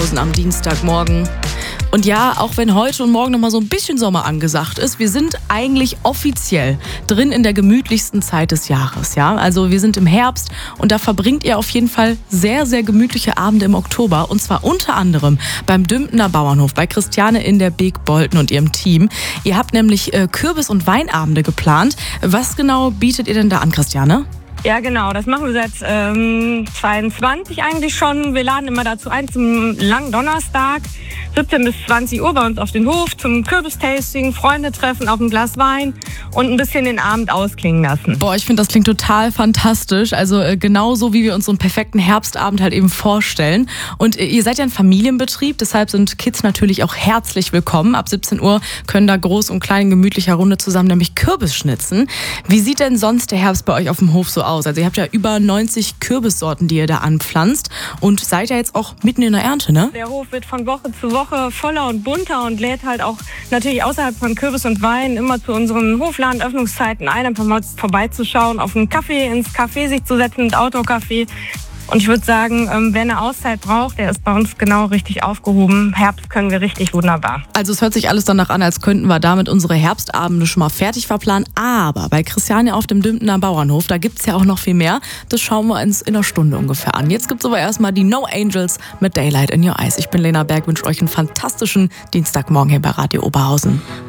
Oberhausen am Dienstagmorgen. Und ja, auch wenn heute und morgen nochmal so ein bisschen Sommer angesagt ist, wir sind eigentlich offiziell drin in der gemütlichsten Zeit des Jahres. Ja? Also wir sind im Herbst und da verbringt ihr auf jeden Fall sehr, sehr gemütliche Abende im Oktober. Und zwar unter anderem beim Dümpener Bauernhof, bei Christiane in der Beek Bolten und ihrem Team. Ihr habt nämlich Kürbis- und Weinabende geplant. Was genau bietet ihr denn da an, Christiane? Ja, genau. Das machen wir seit 22 eigentlich schon. Wir laden immer dazu ein zum langen Donnerstag, 17 bis 20 Uhr bei uns auf den Hof zum Kürbistasting, Freunde treffen auf ein Glas Wein und ein bisschen den Abend ausklingen lassen. Boah, ich finde, das klingt total fantastisch. Also genauso, wie wir uns so einen perfekten Herbstabend halt eben vorstellen. Und ihr seid ja ein Familienbetrieb, deshalb sind Kids natürlich auch herzlich willkommen. Ab 17 Uhr können da groß und klein in gemütlicher Runde zusammen nämlich Kürbis schnitzen. Wie sieht denn sonst der Herbst bei euch auf dem Hof so aus? Also ihr habt ja über 90 Kürbissorten, die ihr da anpflanzt und seid ja jetzt auch mitten in der Ernte, ne? Der Hof wird von Woche zu Woche voller und bunter und lädt halt auch natürlich außerhalb von Kürbis und Wein immer zu unseren Hofladenöffnungszeiten ein, einfach mal vorbeizuschauen, auf einen Kaffee, ins Café sich zu setzen, ins Outdoor-Café. Und ich würde sagen, wer eine Auszeit braucht, der ist bei uns genau richtig aufgehoben. Herbst können wir richtig wunderbar. Also es hört sich alles danach an, als könnten wir damit unsere Herbstabende schon mal fertig verplanen. Aber bei Christiane auf dem Dümpener Bauernhof, da gibt's ja auch noch viel mehr. Das schauen wir uns in einer Stunde ungefähr an. Jetzt gibt's aber erstmal die No Angels mit Daylight in Your Eyes. Ich bin Lena Berg, wünsche euch einen fantastischen Dienstagmorgen hier bei Radio Oberhausen.